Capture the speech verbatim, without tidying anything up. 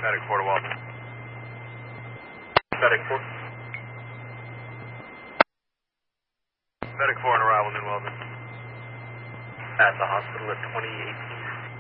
Medic four to Walton. Medic four. Medic four on arrival, New Walton. At the hospital at twenty eighteen.